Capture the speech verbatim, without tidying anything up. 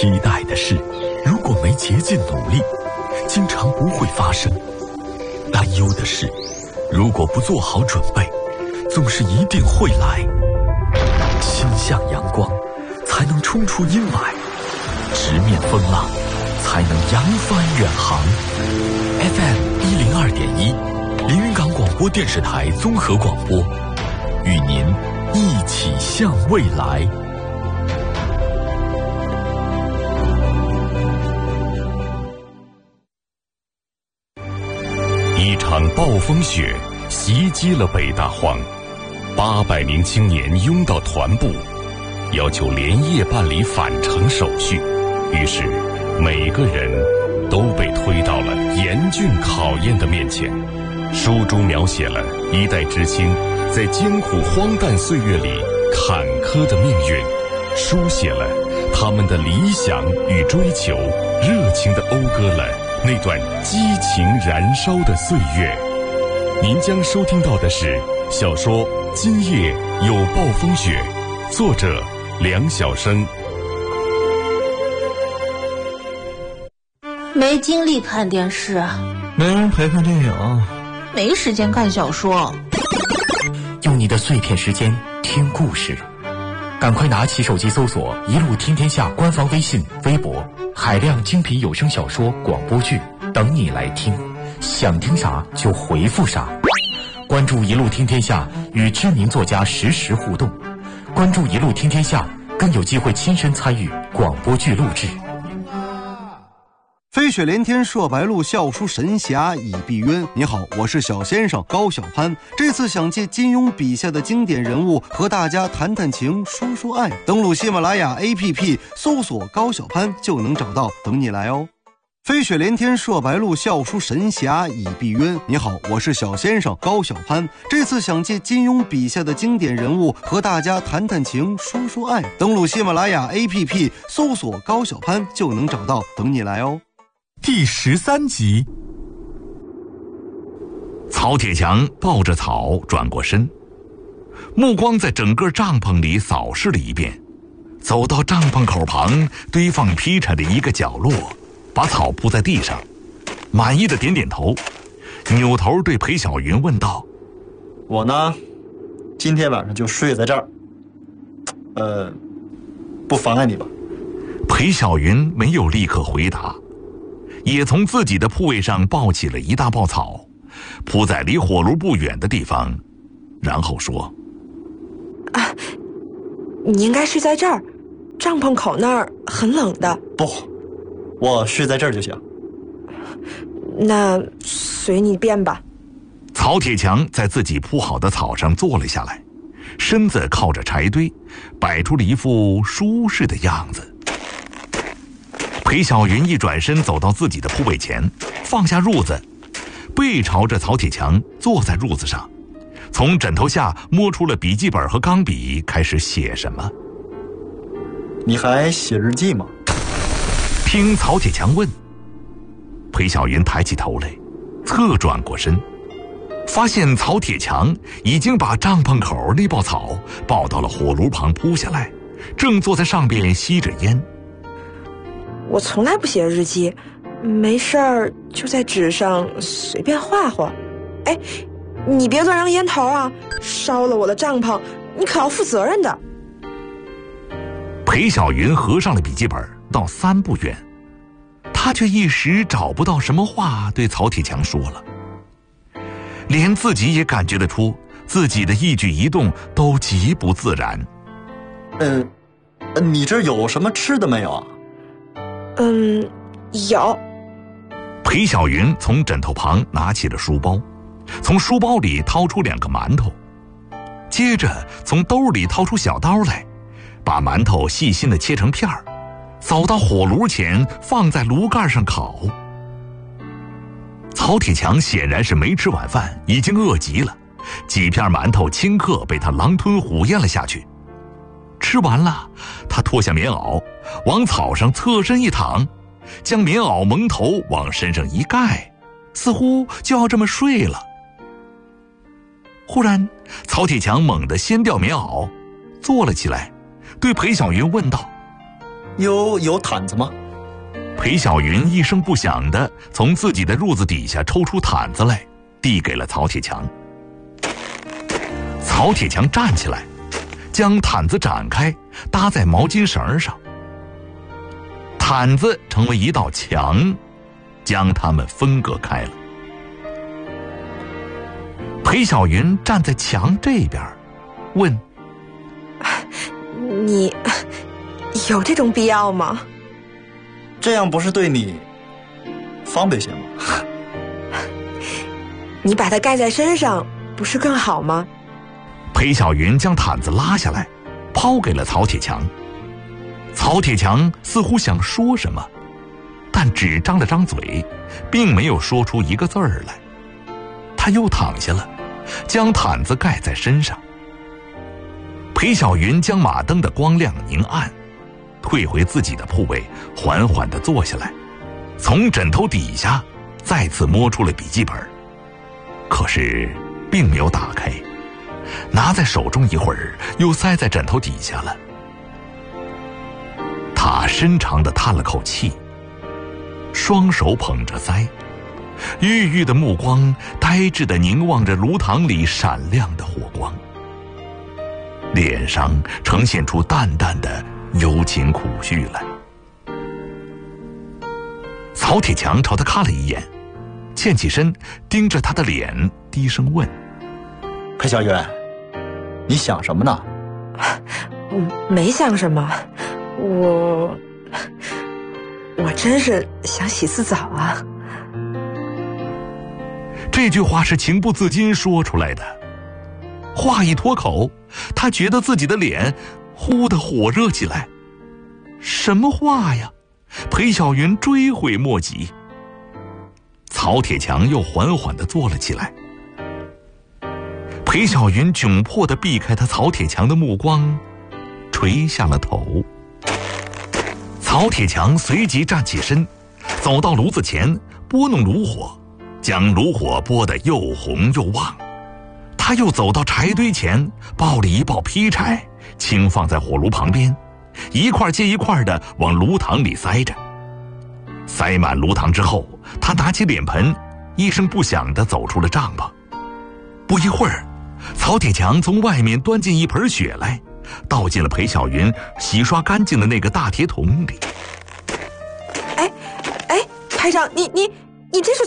期待的事，如果没竭尽努力，经常不会发生；担忧的事，如果不做好准备，总是一定会来。心向阳光，才能冲出阴霾；直面风浪，才能扬帆远航。F M 一零二点一，连云港广播电视台综合广播，与您一起向未来。一场暴风雪袭击了北大荒，八百名青年拥到团部，要求连夜办理返程手续。于是，每个人都被推到了严峻考验的面前。书中描写了一代知青在艰苦荒诞岁月里坎坷的命运，书写了他们的理想与追求，热情地讴歌了那段激情燃烧的岁月。您将收听到的是小说《今夜有暴风雪》，作者梁晓声。 没精力看电视， 没人陪看电影， 没时间看小说。 用你的碎片时间听故事，赶快拿起手机搜索一路听天下官方微信、微博，海量精品有声小说、广播剧等你来听，想听啥就回复啥。关注一路听天下，与知名作家实时互动。关注一路听天下，更有机会亲身参与广播剧录制。 飞雪连天射白鹿，笑书神侠倚碧鸳。你好，我是小先生高晓攀。这次想借金庸笔下的经典人物和大家谈谈情，说说爱。登录喜马拉雅 A P P 搜索高晓攀就能找到，等你来哦。飞雪连天射白鹿，笑书神侠倚碧鸳。你好，我是小先生高晓攀。这次想借金庸笔下的经典人物和大家谈谈情，说说爱。登录喜马拉雅 A P P 搜索高晓攀就能找到，等你来哦。 第十三集。 曹铁强抱着草转过身，目光在整个帐篷里扫视了一遍，走到帐篷口旁堆放劈柴的一个角落，把草铺在地上，满意的点点头，扭头对裴小云问道： 我呢，今天晚上就睡在这儿，呃，不妨碍你吧？ 裴小云没有立刻回答，也从自己的铺位上抱起了一大抱草，铺在离火炉不远的地方，然后说： 啊，你应该睡在这儿，帐篷口那儿很冷的。 不，我睡在这儿就行。 那随你便吧。 曹铁强在自己铺好的草上坐了下来，身子靠着柴堆，摆出了一副舒适的样子。裴小云一转身走到自己的铺位前，放下褥子，背朝着曹铁强坐在褥子上，从枕头下摸出了笔记本和钢笔，开始写什么。 你还写日记吗？ 听曹铁强问，裴小云抬起头来，侧转过身，发现曹铁强已经把帐篷口那抱草抱到了火炉旁铺下来，正坐在上边吸着烟。 我从来不写日记，没事儿就在纸上随便画画。哎，你别乱扔烟头啊，烧了我的帐篷，你可要负责任的。 裴小云合上了笔记本，到三步远，他却一时找不到什么话对曹铁强说了，连自己也感觉得出自己的一举一动都极不自然。 呃，你这有什么吃的没有啊？ 嗯，有。 裴小云从枕头旁拿起了书包，从书包里掏出两个馒头，接着从兜里掏出小刀来，把馒头细心地切成片儿，走到火炉前放在炉盖上烤。曹铁强显然是没吃晚饭，已经饿极了，几片馒头顷刻被他狼吞虎咽了下去。吃完了，他脱下棉袄，往草上侧身一躺，将棉袄蒙头往身上一盖，似乎就要这么睡了。忽然，曹铁强猛地掀掉棉袄，坐了起来，对裴小云问道： 有有毯子吗？ 裴小云一声不响地从自己的褥子底下抽出毯子来，递给了曹铁强。曹铁强站起来，将毯子展开，搭在毛巾绳上。毯子成为一道墙，将它们分隔开了。裴小云站在墙这边，问： 你有这种必要吗？ 这样不是对你方便些吗？ 你把它盖在身上，不是更好吗？ 裴小云将毯子拉下来，抛给了曹铁强。曹铁强似乎想说什么，但只张了张嘴，并没有说出一个字儿来。他又躺下了，将毯子盖在身上。裴小云将马灯的光亮凝暗，退回自己的铺位，缓缓地坐下来，从枕头底下再次摸出了笔记本，可是并没有打开，拿在手中一会儿，又塞在枕头底下了。他深长地叹了口气，双手捧着腮，郁郁的目光呆滞地凝望着炉膛里闪亮的火光，脸上呈现出淡淡的幽情苦绪来。曹铁强朝他看了一眼，欠起身盯着他的脸，低声问： 裴小云，你想什么呢？ 嗯，没想什么，我我真是想洗次澡啊。 这句话是情不自禁说出来的，话一脱口，他觉得自己的脸忽地火热起来。什么话呀？裴小云追悔莫及。曹铁强又缓缓地坐了起来。裴小云窘迫地避开他曹铁强的目光，垂下了头。曹铁强随即站起身，走到炉子前，拨弄炉火，将炉火拨得又红又旺。他又走到柴堆前，抱了一抱劈柴，轻放在火炉旁边，一块接一块的往炉膛里塞着。塞满炉膛之后，他拿起脸盆，一声不响地走出了帐篷。不一会儿，曹铁强从外面端进一盆血来，倒进了裴小云洗刷干净的那个大铁桶里。 哎哎，排长，你你你这是